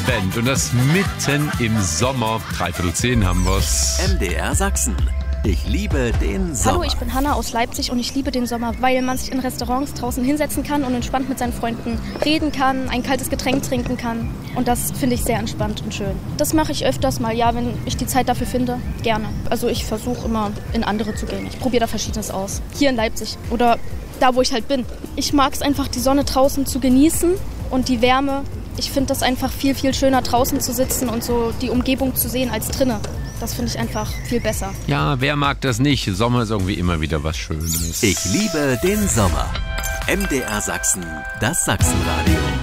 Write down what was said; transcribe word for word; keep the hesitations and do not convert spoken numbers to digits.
Advent und das mitten im Sommer. Dreiviertel zehn haben wir's. M D R Sachsen. Ich liebe den Sommer. Hallo, ich bin Hanna aus Leipzig und ich liebe den Sommer, weil man sich in Restaurants draußen hinsetzen kann und entspannt mit seinen Freunden reden kann, ein kaltes Getränk trinken kann. Und das finde ich sehr entspannt und schön. Das mache ich öfters mal, ja, wenn ich die Zeit dafür finde, gerne. Also ich versuche immer in andere zu gehen. Ich probiere da Verschiedenes aus. Hier in Leipzig oder da, wo ich halt bin. Ich mag es einfach, die Sonne draußen zu genießen und die Wärme. Ich finde das einfach viel, viel schöner, draußen zu sitzen und so die Umgebung zu sehen als drinnen. Das finde ich einfach viel besser. Ja, wer mag das nicht? Sommer ist irgendwie immer wieder was Schönes. Ich liebe den Sommer. M D R Sachsen, das Sachsenradio.